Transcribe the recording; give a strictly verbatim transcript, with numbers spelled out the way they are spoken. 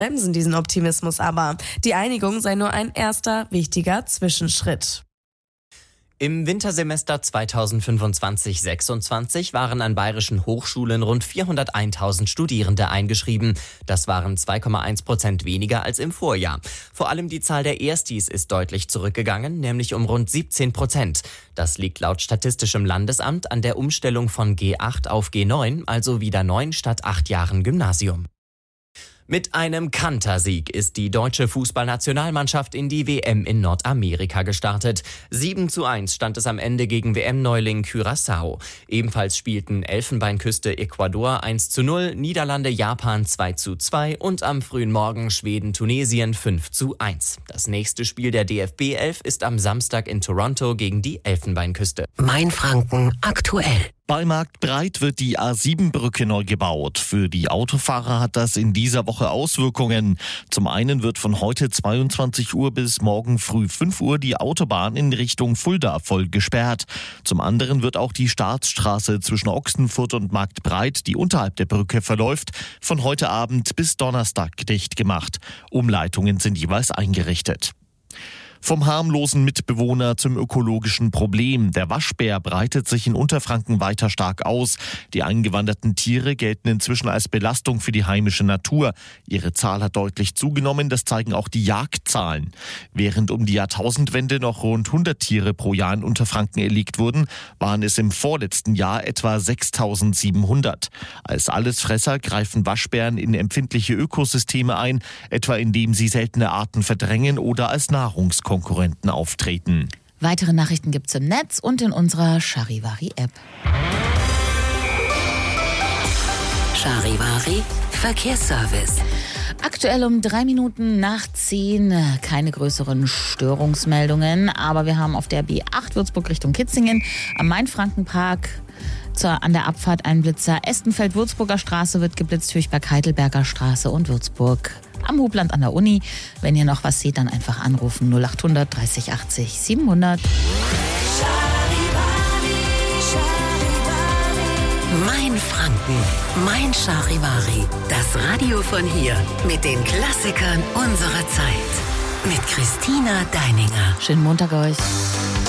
bremsen diesen Optimismus aber. Die Einigung sei nur ein erster wichtiger Zwischenschritt. Im Wintersemester zweitausendfünfundzwanzig sechsundzwanzig waren an bayerischen Hochschulen rund vierhunderteинtausend Studierende eingeschrieben. Das waren zwei Komma eins Prozent weniger als im Vorjahr. Vor allem die Zahl der Erstis ist deutlich zurückgegangen, nämlich um rund siebzehn Prozent. Das liegt laut Statistischem Landesamt an der Umstellung von G acht auf G neun, also wieder neun statt acht Jahren Gymnasium. Mit einem Kantersieg ist die deutsche Fußballnationalmannschaft in die W M in Nordamerika gestartet. sieben zu eins stand es am Ende gegen W M-Neuling Curaçao. Ebenfalls spielten Elfenbeinküste Ecuador eins zu null, Niederlande Japan zwei zu zwei und am frühen Morgen Schweden Tunesien fünf zu eins. Das nächste Spiel der D F B elf ist am Samstag in Toronto gegen die Elfenbeinküste. Mainfranken aktuell. Bei Marktbreit wird die A sieben Brücke neu gebaut. Für die Autofahrer hat das in dieser Woche Auswirkungen. Zum einen wird von heute zweiundzwanzig Uhr bis morgen früh fünf Uhr die Autobahn in Richtung Fulda voll gesperrt. Zum anderen wird auch die Staatsstraße zwischen Ochsenfurt und Marktbreit, die unterhalb der Brücke verläuft, von heute Abend bis Donnerstag dicht gemacht. Umleitungen sind jeweils eingerichtet. Vom harmlosen Mitbewohner zum ökologischen Problem. Der Waschbär breitet sich in Unterfranken weiter stark aus. Die eingewanderten Tiere gelten inzwischen als Belastung für die heimische Natur. Ihre Zahl hat deutlich zugenommen, das zeigen auch die Jagdzahlen. Während um die Jahrtausendwende noch rund hundert Tiere pro Jahr in Unterfranken erlegt wurden, waren es im vorletzten Jahr etwa sechstausendsiebenhundert. Als Allesfresser greifen Waschbären in empfindliche Ökosysteme ein, etwa indem sie seltene Arten verdrängen oder als Nahrungskonkurrenten auftreten. Weitere Nachrichten gibt's im Netz und in unserer Charivari-App. Charivari Verkehrsservice. Aktuell um drei Minuten nach zehn, keine größeren Störungsmeldungen, aber wir haben auf der B acht Würzburg Richtung Kitzingen am Mainfrankenpark zur, an der Abfahrt einen Blitzer. Estenfeld-Würzburger Straße wird geblitzt, Hürchberg-Heidelberger Straße und Würzburg am Hubland an der Uni. Wenn ihr noch was seht, dann einfach anrufen null achthundert dreißig achtzig siebenhundert. Mein Franken, mein Charivari. Das Radio von hier mit den Klassikern unserer Zeit. Mit Christina Deininger. Schönen Montag euch.